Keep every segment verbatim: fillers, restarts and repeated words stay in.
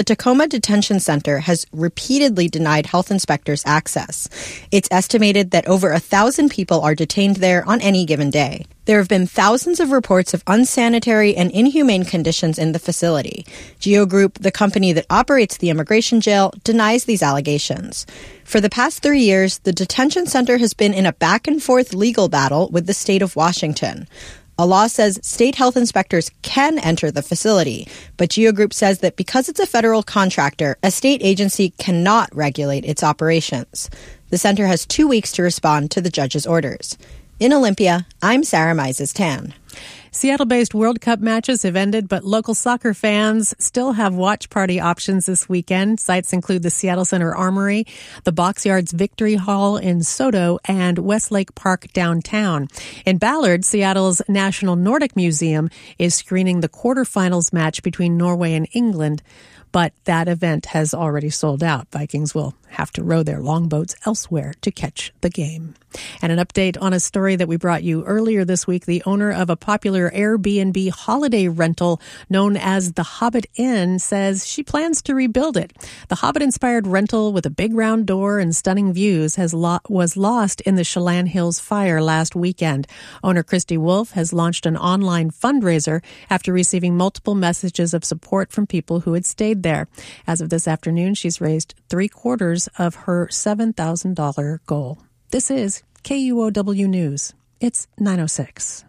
The Tacoma Detention Center has repeatedly denied health inspectors access. It's estimated that over a thousand people are detained there on any given day. There have been thousands of reports of unsanitary and inhumane conditions in the facility. Geo Group, the company that operates the immigration jail, denies these allegations. For the past three years, the detention center has been in a back-and-forth legal battle with the state of Washington. A law says state health inspectors can enter the facility, but Geo Group says that because it's a federal contractor, a state agency cannot regulate its operations. The center has two weeks to respond to the judge's orders. In Olympia, I'm Sarah Mises-Tan. Seattle-based World Cup matches have ended, but local soccer fans still have watch party options this weekend. Sites include the Seattle Center Armory, the Box Yards Victory Hall in Soto, and Westlake Park downtown. In Ballard, Seattle's National Nordic Museum is screening the quarterfinals match between Norway and England, but that event has already sold out. Vikings will have to row their longboats elsewhere to catch the game. And an update on a story that we brought you earlier this week. The owner of a popular Airbnb holiday rental known as the Hobbit Inn says she plans to rebuild it. The Hobbit-inspired rental with a big round door and stunning views has lo- was lost in the Chelan Hills fire last weekend. Owner Christy Wolf has launched an online fundraiser after receiving multiple messages of support from people who had stayed there. As of this afternoon, she's raised three quarters of her seven thousand dollars goal. This is K U O W News. It's nine oh six.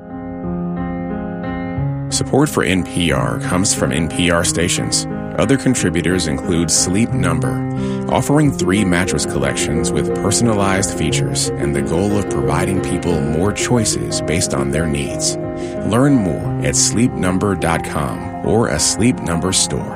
Support for N P R comes from N P R stations. Other contributors include Sleep Number, offering three mattress collections with personalized features and the goal of providing people more choices based on their needs. Learn more at sleep number dot com or a Sleep Number store.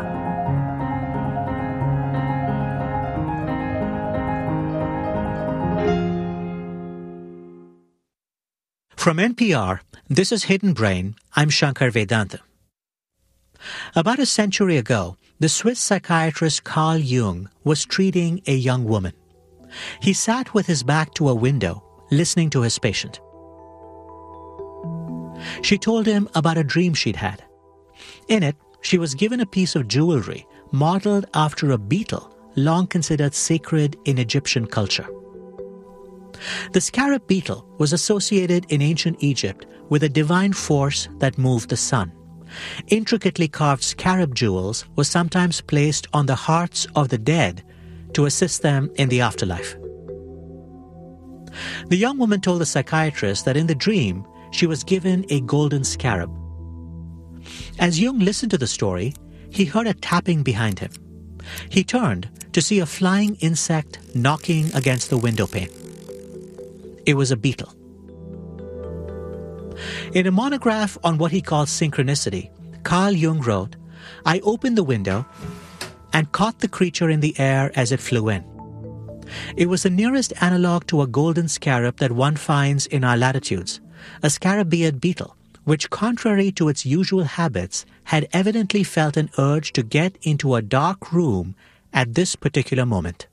From N P R, this is Hidden Brain. I'm Shankar Vedanta. About a century ago, the Swiss psychiatrist Carl Jung was treating a young woman. He sat with his back to a window, listening to his patient. She told him about a dream she'd had. In it, she was given a piece of jewelry modeled after a beetle long considered sacred in Egyptian culture. The scarab beetle was associated in ancient Egypt with a divine force that moved the sun. Intricately carved scarab jewels were sometimes placed on the hearts of the dead to assist them in the afterlife. The young woman told the psychiatrist that in the dream, she was given a golden scarab. As Jung listened to the story, he heard a tapping behind him. He turned to see a flying insect knocking against the window pane. It was a beetle. In a monograph on what he called synchronicity, Carl Jung wrote, "I opened the window and caught the creature in the air as it flew in. It was the nearest analog to a golden scarab that one finds in our latitudes, a scarabaeid beetle, which, contrary to its usual habits, had evidently felt an urge to get into a dark room at this particular moment."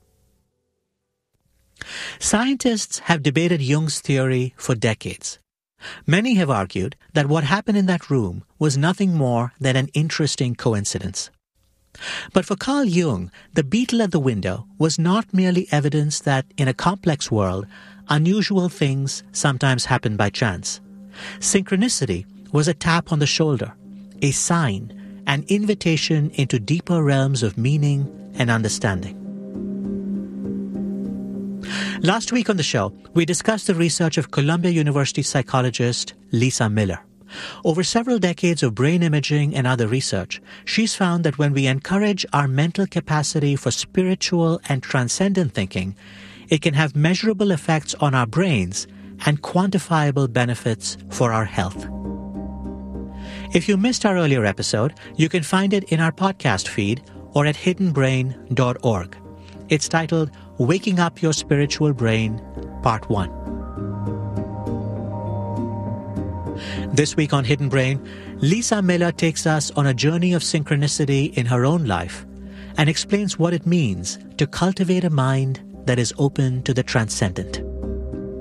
Scientists have debated Jung's theory for decades. Many have argued that what happened in that room was nothing more than an interesting coincidence. But for Carl Jung, the beetle at the window was not merely evidence that in a complex world, unusual things sometimes happen by chance. Synchronicity was a tap on the shoulder, a sign, an invitation into deeper realms of meaning and understanding. Last week on the show, we discussed the research of Columbia University psychologist Lisa Miller. Over several decades of brain imaging and other research, she's found that when we encourage our mental capacity for spiritual and transcendent thinking, it can have measurable effects on our brains and quantifiable benefits for our health. If you missed our earlier episode, you can find it in our podcast feed or at hidden brain dot org. It's titled Waking Up Your Spiritual Brain, Part one. This week on Hidden Brain, Lisa Miller takes us on a journey of synchronicity in her own life and explains what it means to cultivate a mind that is open to the transcendent.